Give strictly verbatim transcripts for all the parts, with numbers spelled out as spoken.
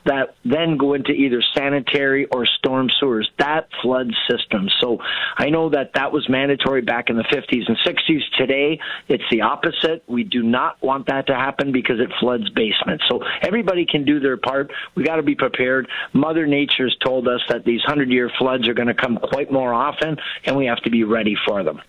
that then go into either sanitary or storm sewers. That floods systems. So I know that that was mandatory back in the fifties and sixties. Today, it's the opposite. We do not want that to happen because it floods basements. So everybody can do their part. We got to be prepared. Mother Nature's told us that these hundred-year floods are going to come quite more often, and we have to be ready for them.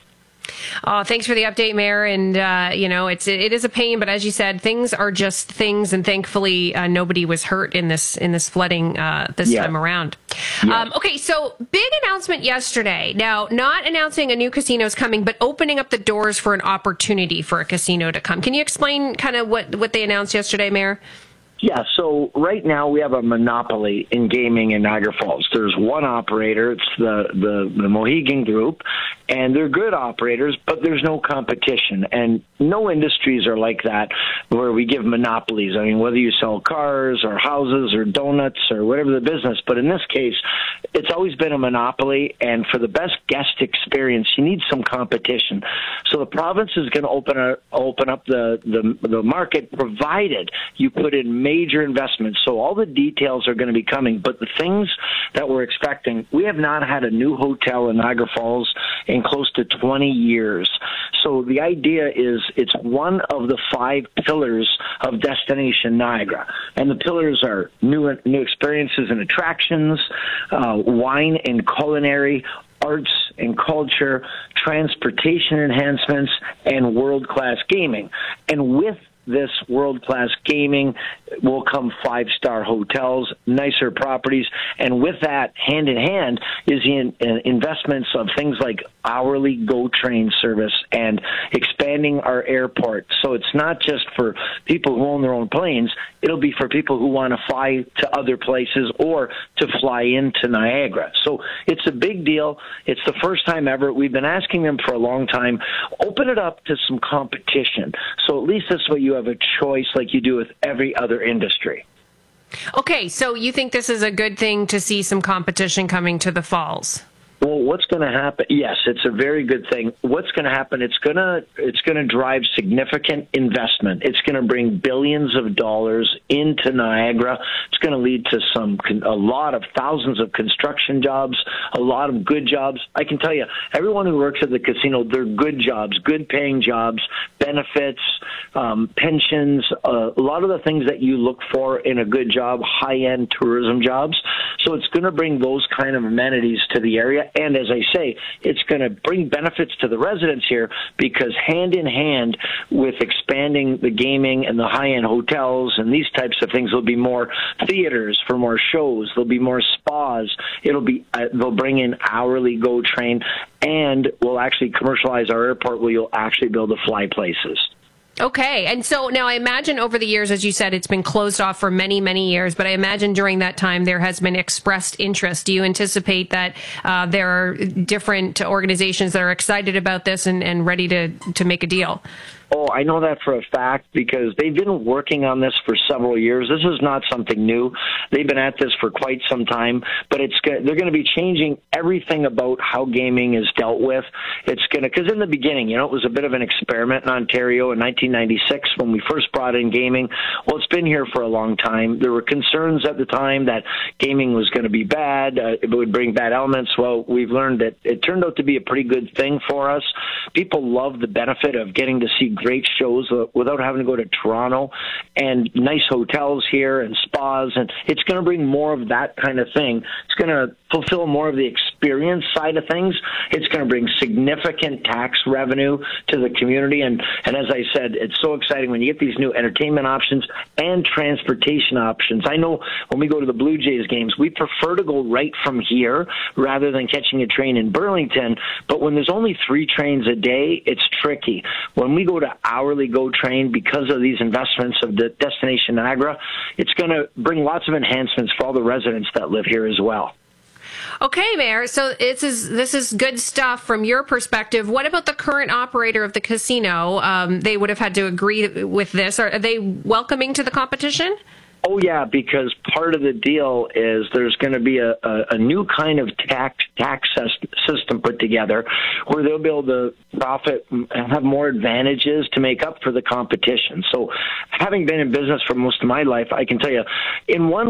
Oh, thanks for the update, Mayor. And, uh, you know, it's, it is a pain, but as you said, things are just things. And thankfully, uh, nobody was hurt in this, in this flooding, uh, this yeah. time around. Yeah. Um, okay. So big announcement yesterday. Now, not announcing a new casino is coming, but opening up the doors for an opportunity for a casino to come. Can you explain kind of what, what they announced yesterday, Mayor? Yeah, so right now we have a monopoly in gaming in Niagara Falls. There's one operator, it's the, the, the Mohegan Group, and they're good operators, but there's no competition. And no industries are like that where we give monopolies. I mean, whether you sell cars or houses or donuts or whatever the business, but in this case, it's always been a monopoly, and for the best guest experience, you need some competition. So the province is going to open a, open up the, the, the market, provided you put in major investments. So all the details are going to be coming, but the things that we're expecting, we have not had a new hotel in Niagara Falls in close to twenty years. So the idea is it's one of the five pillars of Destination Niagara. And the pillars are new, new experiences and attractions, uh, wine and culinary, arts and culture, transportation enhancements, and world-class gaming. And with this world-class gaming will come five-star hotels, nicer properties, and with that, hand in hand, is the in, uh, investments of things like hourly GO train service and expanding our airport. So it's not just for people who own their own planes, it'll be for people who want to fly to other places or to fly into Niagara. So it's a big deal. It's the first time ever. We've been asking them for a long time, open it up to some competition. So at least this way you have a choice like you do with every other industry. Okay, so you think this is a good thing to see some competition coming to the Falls? Well, what's going to happen? Yes, it's a very good thing. What's going to happen? It's going to it's going to drive significant investment. It's going to bring billions of dollars into Niagara. It's going to lead to some a lot of thousands of construction jobs, a lot of good jobs. I can tell you, everyone who works at the casino, they're good jobs, good paying jobs, benefits, um, pensions, uh, a lot of the things that you look for in a good job, high-end tourism jobs. So it's going to bring those kind of amenities to the area. And as I say, it's going to bring benefits to the residents here because hand in hand with expanding the gaming and the high-end hotels and these types of things, there'll be more theaters for more shows. There'll be more spas. It'll be uh, they'll bring in hourly GO train, and we'll actually commercialize our airport where you'll actually be able to fly places. Okay. And so now I imagine over the years, as you said, it's been closed off for many, many years, but I imagine during that time there has been expressed interest. Do you anticipate that uh, there are different organizations that are excited about this and, and ready to, to make a deal? Oh, I know that for a fact because they've been working on this for several years. This is not something new. They've been at this for quite some time, but it's they're going to be changing everything about how gaming is dealt with. It's going to, because in the beginning, you know, it was a bit of an experiment in Ontario in nineteen ninety-six when we first brought in gaming. Well, it's been here for a long time. There were concerns at the time that gaming was going to be bad. Uh, it would bring bad elements. Well, we've learned that it turned out to be a pretty good thing for us. People love the benefit of getting to see great shows uh, without having to go to Toronto, and nice hotels here and spas, and it's going to bring more of that kind of thing. It's going to fulfill more of the experience side of things. It's going to bring significant tax revenue to the community, and, and as I said, it's so exciting when you get these new entertainment options and transportation options. I know when we go to the Blue Jays games, we prefer to go right from here rather than catching a train in Burlington, but when there's only three trains a day, it's tricky. When we go to hourly GO train, because of these investments of the Destination Niagara, it's going to bring lots of enhancements for all the residents that live here as well. Okay, Mayor. So this is this is good stuff from your perspective. What about the current operator of the casino? Um, they would have had to agree with this. Are, are they welcoming to the competition? Oh, yeah, because part of the deal is there's going to be a, a, a new kind of tax tax system put together where they'll be able to profit and have more advantages to make up for the competition. So having been in business for most of my life, I can tell you, in one way,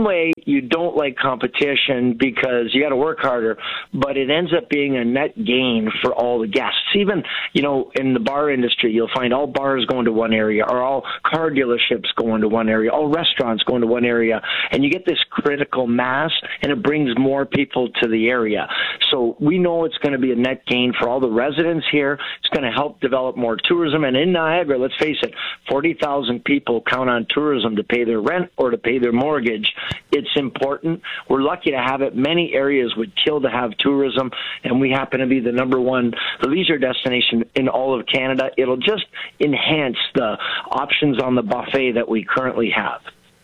you don't like competition because you got to work harder, but it ends up being a net gain for all the guests. Even, you know, in the bar industry, you'll find all bars going to one area, or all car dealerships going to one area, all restaurants going to one area, and you get this critical mass, and it brings more people to the area. So we know it's going to be a net gain for all the residents here. It's going to help develop more tourism, and in Niagara, let's face it, forty thousand people count on tourism to pay their rent or to pay their mortgage. It's important. We're lucky to have it. Many areas would kill to have tourism, and we happen to be the number one leisure destination in all of Canada. It'll just enhance the options on the buffet that we currently have.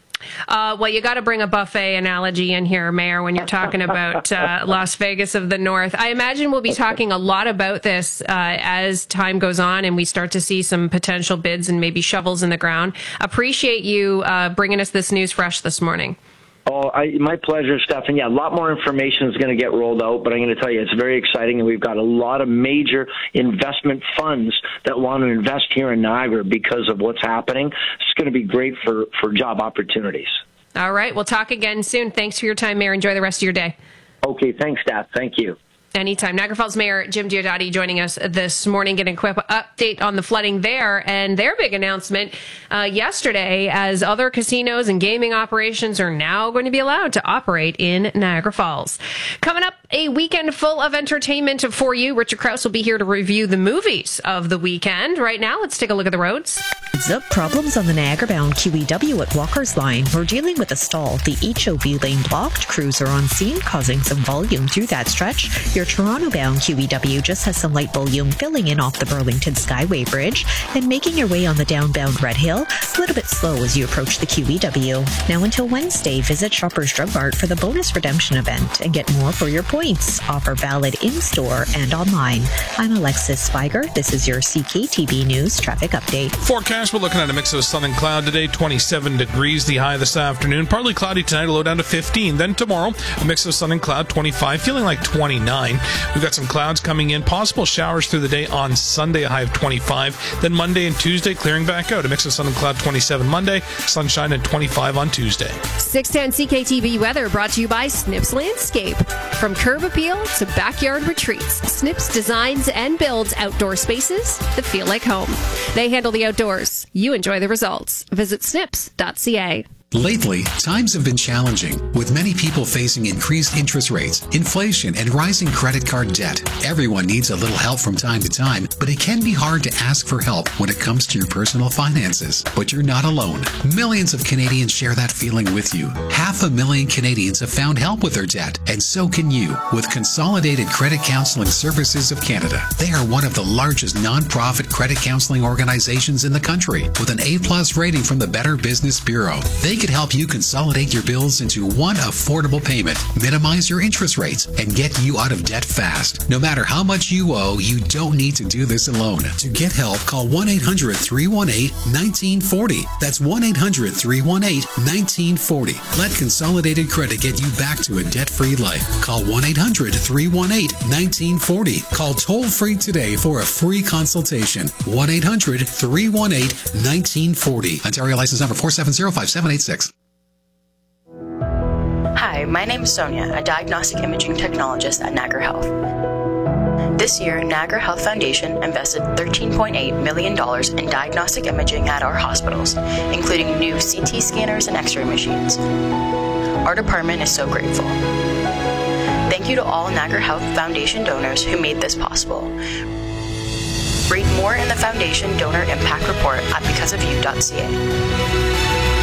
Uh, well, you got to bring a buffet analogy in here, Mayor, when you're talking about uh, Las Vegas of the North. I imagine we'll be talking a lot about this uh, as time goes on and we start to see some potential bids and maybe shovels in the ground. Appreciate you uh, bringing us this news fresh this morning. Oh, I, my pleasure, Stefan. Yeah, a lot more information is going to get rolled out, but I'm going to tell you it's very exciting, and we've got a lot of major investment funds that want to invest here in Niagara because of what's happening. It's going to be great for, for job opportunities. All right. We'll talk again soon. Thanks for your time, Mayor. Enjoy the rest of your day. Okay. Thanks, Steph. Thank you. Anytime. Niagara Falls Mayor Jim Diodati joining us this morning, getting a quick update on the flooding there and their big announcement uh, yesterday as other casinos and gaming operations are now going to be allowed to operate in Niagara Falls. Coming up, a weekend full of entertainment for you. Richard Krause will be here to review the movies of the weekend. Right now, let's take a look at the roads. Heads up, problems on the Niagara-bound Q E W at Walker's Line. We're dealing with a stall. The H O V lane blocked. Crews are on scene, causing some volume through that stretch. Your Toronto-bound Q E W just has some light volume filling in off the Burlington Skyway Bridge. And making your way on the downbound Red Hill, a little bit slow as you approach the Q E W. Now until Wednesday, visit Shoppers Drug Mart for the bonus redemption event and get more for your points. Offer valid in-store and online. I'm Alexis Spiger. This is your C K T V News Traffic Update. Forecast, we're looking at a mix of sun and cloud today, twenty-seven degrees, the high this afternoon. Partly cloudy tonight, low down to fifteen. Then tomorrow, a mix of sun and cloud, twenty-five, feeling like twenty-nine. We've got some clouds coming in, possible showers through the day on Sunday, a high of twenty-five. Then Monday and Tuesday, clearing back out. A mix of sun and cloud, twenty-seven Monday, sunshine and twenty-five on Tuesday. six ten C K T V weather brought to you by Snips Landscape. From curb appeal to backyard retreats, Snips designs and builds outdoor spaces that feel like home. They handle the outdoors. You enjoy the results. Visit snips dot c a. Lately, times have been challenging, with many people facing increased interest rates, inflation, and rising credit card debt. Everyone needs a little help from time to time, but it can be hard to ask for help when it comes to your personal finances. But you're not alone. Millions of Canadians share that feeling with you. Half a million Canadians have found help with their debt, and so can you, with Consolidated Credit Counseling Services of Canada. They are one of the largest nonprofit credit counseling organizations in the country, with an A plus rating from the Better Business Bureau. They could help you consolidate your bills into one affordable payment, minimize your interest rates, and get you out of debt fast. No matter how much you owe, you don't need to do this alone. To get help, call one eight hundred, three one eight, one nine four zero. That's one eight hundred, three one eight, one nine four zero. Let Consolidated Credit get you back to a debt-free life. Call one eight hundred, three one eight, one nine four zero. Call toll-free today for a free consultation. one eight hundred, three one eight, one nine four zero. Ontario license number four seven zero, five seven eight six. Hi, my name is Sonia, a diagnostic imaging technologist at Niagara Health. This year, Niagara Health Foundation invested thirteen point eight million dollars in diagnostic imaging at our hospitals, including new C T scanners and X-ray machines. Our department is so grateful. Thank you to all Niagara Health Foundation donors who made this possible. Read more in the Foundation Donor Impact Report at because of you dot c a.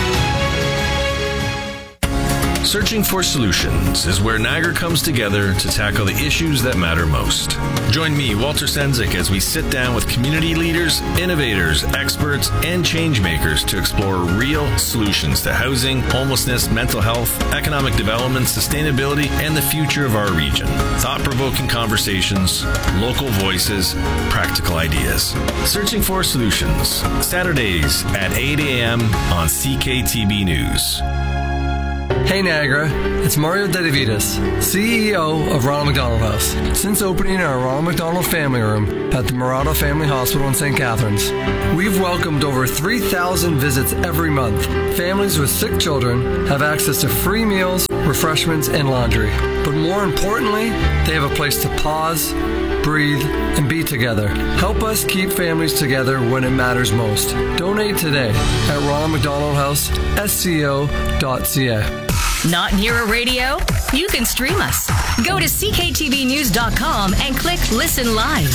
Searching for Solutions is where Niagara comes together to tackle the issues that matter most. Join me, Walter Sendzik, as we sit down with community leaders, innovators, experts, and change makers to explore real solutions to housing, homelessness, mental health, economic development, sustainability, and the future of our region. Thought-provoking conversations, local voices, practical ideas. Searching for Solutions, Saturdays at eight a.m. on C K T B News. Hey Niagara, it's Mario Dedivitas, C E O of Ronald McDonald House. Since opening our Ronald McDonald Family Room at the Murata Family Hospital in Saint Catharines, we've welcomed over three thousand visits every month. Families with sick children have access to free meals, refreshments, and laundry. But more importantly, they have a place to pause, breathe, and be together. Help us keep families together when it matters most. Donate today at Ronald McDonald House, S C O dot C A. Not near a radio? You can stream us. Go to C K T V news dot com and click Listen Live.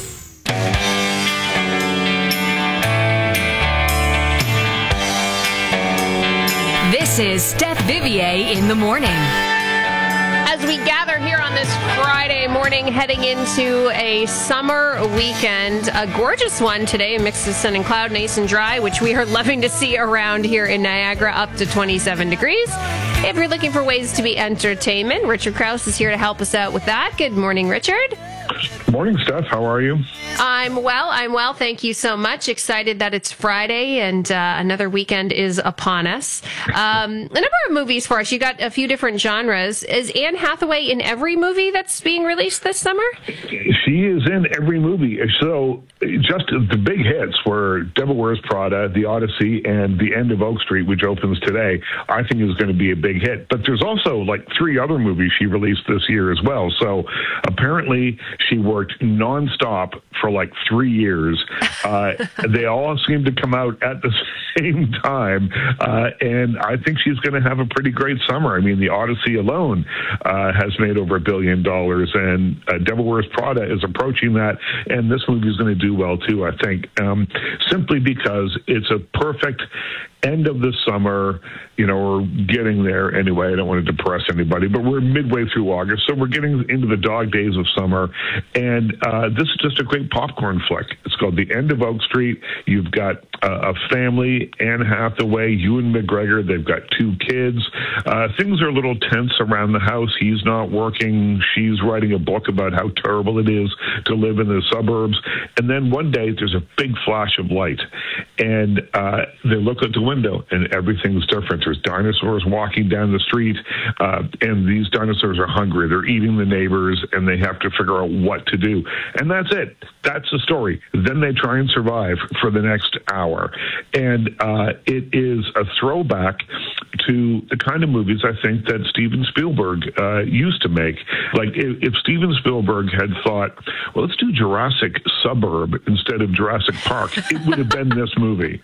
This is Steph Vivier in the morning. As we gather here on this Friday morning, heading into a summer weekend, a gorgeous one today, a mix of sun and cloud, nice and dry, which we are loving to see around here in Niagara, up to twenty-seven degrees. If you're looking for ways to be entertainment, Richard Krause is here to help us out with that. Good morning, Richard. Morning, Steph. How are you? I'm well. I'm well. Thank you so much. Excited that it's Friday and uh, another weekend is upon us. Um, a number of movies for us. You got a few different genres. Is Anne Hathaway in every movie that's being released this summer? She is in every movie. So just the big hits were Devil Wears Prada, The Odyssey, and The End of Oak Street, which opens today, I think is going to be a big hit. But there's also like three other movies she released this year as well. So apparently she worked nonstop for like three years. Uh, they all seem to come out at the same time. Uh, and I think she's going to have a pretty great summer. I mean, The Odyssey alone uh, has made over a billion dollars, and uh, Devil Wears Prada is approaching that. And this movie is going to do well, too, I think, um, simply because it's a perfect end of the summer. You know, we're getting there anyway. I don't want to depress anybody, but we're midway through August, so we're getting into the dog days of summer. And uh, this is just a great popcorn flick. It's called The End of Oak Street. You've got uh, a family, Anne Hathaway, Ewan McGregor. They've got two kids. Uh, things are a little tense around the house. He's not working. She's writing a book about how terrible it is to live in the suburbs. And then one day there's a big flash of light, and uh, they look at the window, and everything's different. There's dinosaurs walking down the street, uh, and these dinosaurs are hungry. They're eating the neighbors, and they have to figure out what to do. And that's it. That's the story. Then they try and survive for the next hour. And uh, it is a throwback to the kind of movies I think that Steven Spielberg uh, used to make. Like if, if Steven Spielberg had thought, well, let's do Jurassic Suburb instead of Jurassic Park, it would have been this movie.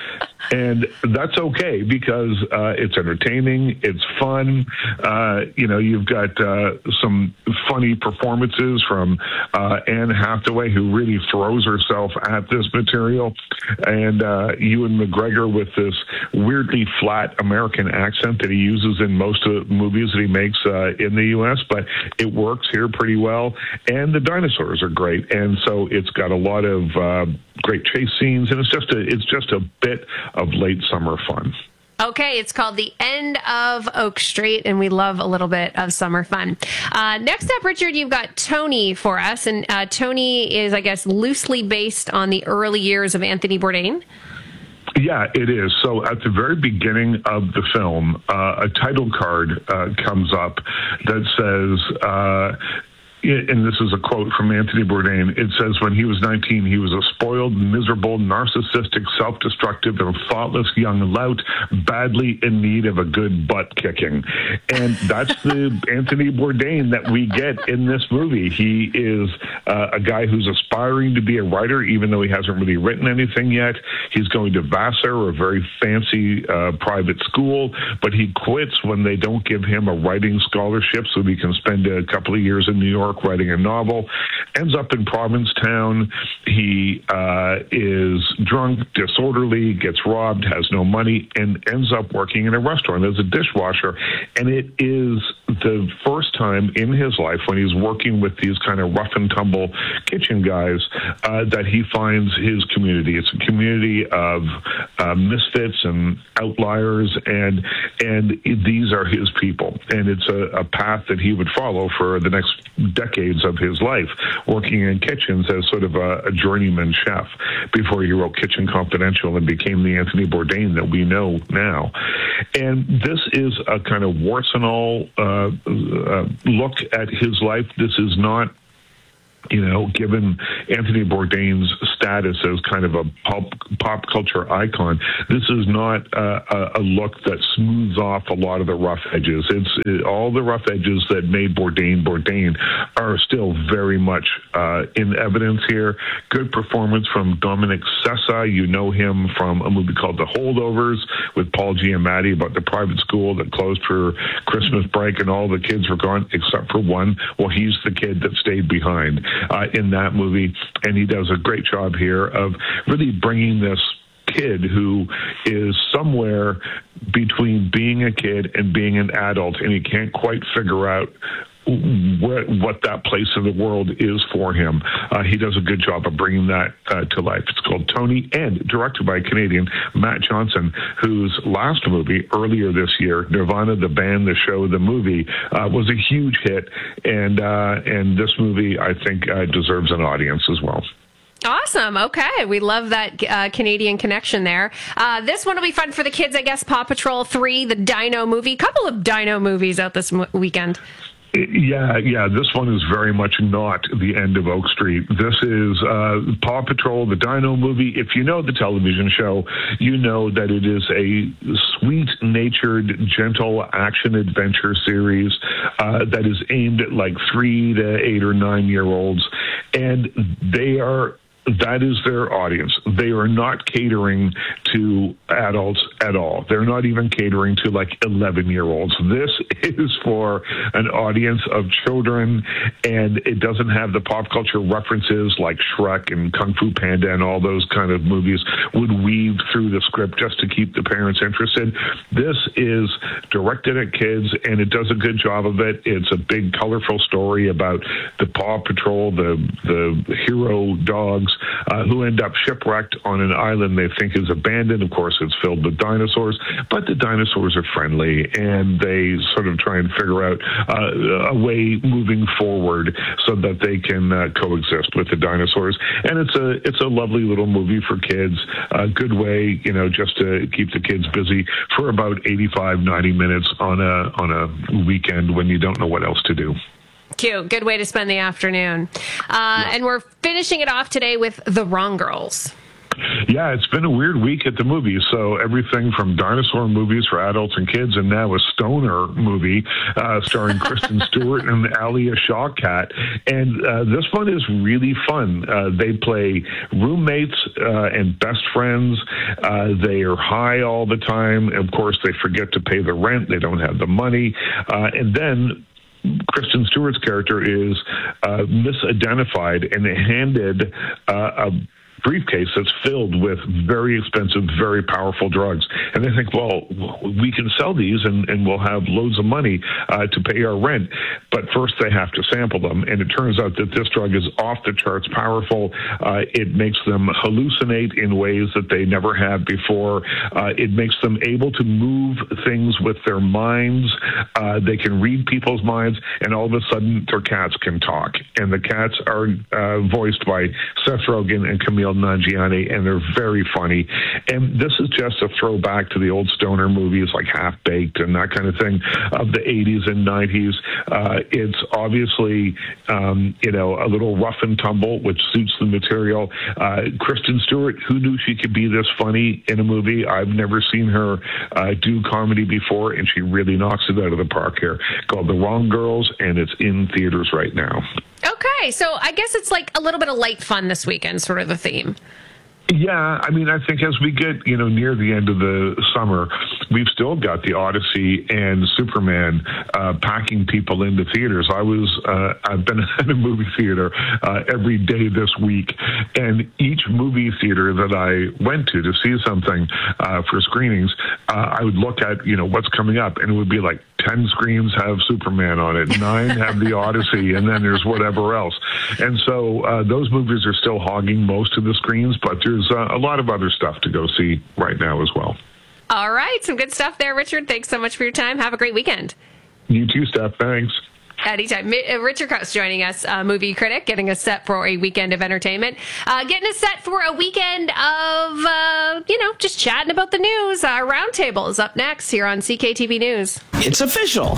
And that's okay because uh, it's entertaining, it's fun. Uh, you know, you've got uh, some funny performances from uh, Anne Hathaway, who really throws herself at this material, and uh, Ewan McGregor with this weirdly flat American accent that he uses in most of the movies that he makes uh, in the U S, but it works here pretty well. And the dinosaurs are great, and so it's got a lot of uh, great chase scenes, and it's just a it's just a bit of late summer fun. Okay, it's called The End of Oak Street, and we love a little bit of summer fun. Uh, next up, Richard, you've got Tony for us, and uh, Tony is, I guess, loosely based on the early years of Anthony Bourdain. Yeah, it is. So at the very beginning of the film, uh, a title card uh, comes up that says, uh, and this is a quote from Anthony Bourdain. It says, when he was nineteen, he was a spoiled, miserable, narcissistic, self-destructive, and thoughtless young lout, badly in need of a good butt kicking. And that's the Anthony Bourdain that we get in this movie. He is uh, a guy who's aspiring to be a writer, even though he hasn't really written anything yet. He's going to Vassar, a very fancy uh, private school, but he quits when they don't give him a writing scholarship so he can spend a couple of years in New York writing a novel, ends up in Provincetown. He uh, is drunk, disorderly, gets robbed, has no money, and ends up working in a restaurant as a dishwasher. And it is the first time in his life when he's working with these kind of rough and tumble kitchen guys uh, that he finds his community. It's a community of uh, misfits and outliers, and and these are his people. And it's a, a path that he would follow for the next decade. decades of his life working in kitchens as sort of a, a journeyman chef before he wrote Kitchen Confidential and became the Anthony Bourdain that we know now. And this is a kind of warts and all uh, uh, look at his life. This is not, you know, given Anthony Bourdain's status as kind of a pop, pop culture icon, this is not uh, a, a look that smooths off a lot of the rough edges. It's it, all the rough edges that made Bourdain Bourdain are still very much uh, in evidence here. Good performance from Dominic Sessa. You know him from a movie called The Holdovers with Paul Giamatti about the private school that closed for Christmas break and all the kids were gone except for one. Well, he's the kid that stayed behind Uh, in that movie, and he does a great job here of really bringing this kid who is somewhere between being a kid and being an adult, and he can't quite figure out what, what that place in the world is for him. Uh, he does a good job of bringing that uh, to life. It's called Tony, and directed by Canadian Matt Johnson, whose last movie earlier this year, Nirvana, the band, the show, the movie, uh, was a huge hit, and uh, and this movie, I think, uh, deserves an audience as well. Awesome. Okay. We love that uh, Canadian connection there. Uh, this one will be fun for the kids, I guess. Paw Patrol three, the Dino movie. A couple of Dino movies out this m- weekend. Yeah, yeah, this one is very much not the end of Oak Street. This is uh, Paw Patrol, the Dino movie. If you know the television show, you know that it is a sweet-natured, gentle action-adventure series uh, that is aimed at like three to eight or nine-year-olds. And they are... that is their audience. They are not catering to adults at all. They're not even catering to like eleven-year-olds. This is for an audience of children, and it doesn't have the pop culture references like Shrek and Kung Fu Panda and all those kind of movies would weave through the script just to keep the parents interested. This is directed at kids, and it does a good job of it. It's a big, colorful story about the Paw Patrol, the, the hero dogs, Uh, who end up shipwrecked on an island they think is abandoned. Of course, it's filled with dinosaurs, but the dinosaurs are friendly, and they sort of try and figure out uh, a way moving forward so that they can uh, coexist with the dinosaurs. And it's a it's a lovely little movie for kids. A good way, you know, just to keep the kids busy for about eighty-five, ninety minutes on a on a weekend when you don't know what else to do. Cute. Good way to spend the afternoon. Uh, yeah. And we're finishing it off today with The Wrong Girls. Yeah, it's been a weird week at the movies. So everything from dinosaur movies for adults and kids, and now a stoner movie uh, starring Kristen Stewart and Alia Shawkat. And uh, this one is really fun. Uh, they play roommates uh, and best friends. Uh, they are high all the time. Of course, they forget to pay the rent. They don't have the money. Uh, and then Kristen Stewart's character is uh, misidentified and handed uh, a briefcase that's filled with very expensive, very powerful drugs. And they think, well, we can sell these and, and we'll have loads of money uh, to pay our rent. But first they have to sample them. And it turns out that this drug is off the charts powerful. Uh, it makes them hallucinate in ways that they never have before. Uh, it makes them able to move things with their minds. Uh, they can read people's minds, and all of a sudden their cats can talk. And the cats are uh, voiced by Seth Rogen and Camille Nanjiani, and they're very funny. And this is just a throwback to the old stoner movies like Half Baked and that kind of thing of the eighties and nineties. Uh, it's obviously, um, you know, a little rough and tumble, which suits the material. Uh, Kristen Stewart, who knew she could be this funny in a movie? I've never seen her uh, do comedy before, and she really knocks it out of the park here. Called The Wrong Girls, and it's in theaters right now. Okay, so I guess it's like a little bit of light fun this weekend, sort of the theme. Yeah, I mean, I think as we get, you know, near the end of the summer, we've still got the Odyssey and Superman uh, packing people into theaters. I was, uh, I've been at a movie theater uh, every day this week, and each movie theater that I went to to see something uh, for screenings, uh, I would look at, you know, what's coming up, and it would be like ten screens have Superman on it, nine have the Odyssey, and then there's whatever else. And so uh, those movies are still hogging most of the screens, but there's uh, a lot of other stuff to go see right now as well. All right. Some good stuff there, Richard. Thanks so much for your time. Have a great weekend. You too, Steph. Thanks. Anytime. Richard Krause joining us, a movie critic, getting us set for a weekend of entertainment. Uh, getting us set for a weekend of, uh, you know, just chatting about the news. Our roundtable is up next here on C K T V News. It's official.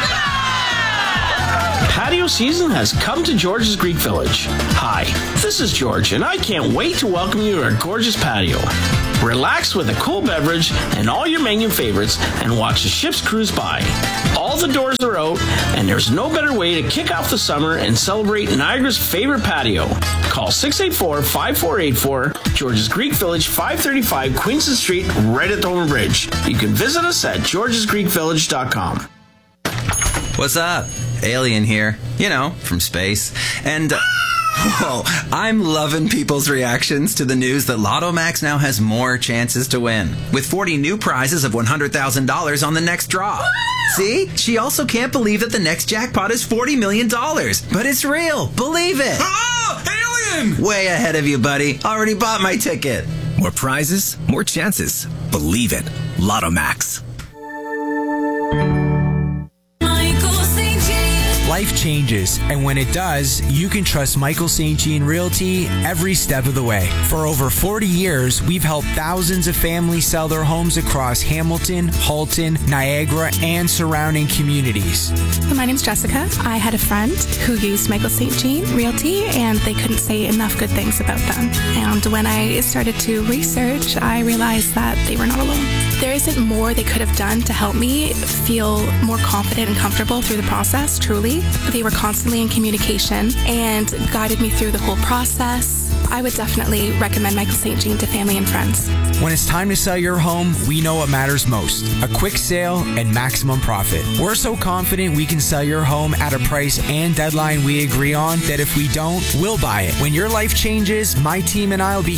Patio season has come to George's Greek Village. Hi, this is George, and I can't wait to welcome you to our gorgeous patio. Relax with a cool beverage and all your menu favorites and watch the ships cruise by. All the doors are out, and there's no better way to kick off the summer and celebrate Niagara's favorite patio. Call six eight four, five four eight four, George's Greek Village, five thirty-five Queenston Street, right at the Homer Bridge. You can visit us at georges greek village dot com. What's up? Alien here. You know, from space. And... Uh, Whoa, I'm loving people's reactions to the news that Lotto Max now has more chances to win, with forty new prizes of one hundred thousand dollars on the next draw. See? She also can't believe that the next jackpot is forty million dollars. But it's real. Believe it. Oh, alien! Way ahead of you, buddy. Already bought my ticket. More prizes, more chances. Believe it. Lotto Max. Life changes, and when it does, you can trust Michael Saint Jean Realty every step of the way. For over forty years, we've helped thousands of families sell their homes across Hamilton, Halton, Niagara, and surrounding communities. My name's Jessica. I had a friend who used Michael Saint Jean Realty, and they couldn't say enough good things about them. And when I started to research, I realized that they were not alone. There isn't more they could have done to help me feel more confident and comfortable through the process, truly. They were constantly in communication and guided me through the whole process. I would definitely recommend Michael Saint Jean to family and friends. When it's time to sell your home, we know what matters most: a quick sale and maximum profit. We're so confident we can sell your home at a price and deadline we agree on that if we don't, we'll buy it. When your life changes, my team and I will be